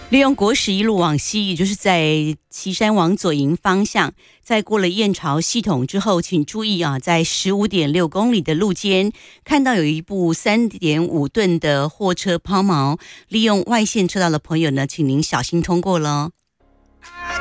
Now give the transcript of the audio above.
利用国十一路往西，也就是在旗山往左营方向，在过了燕巢系统之后，请注意啊，在15.6公里的路间，看到有一部3.5吨的货车抛锚，利用外线车道的朋友呢，请您小心通过了。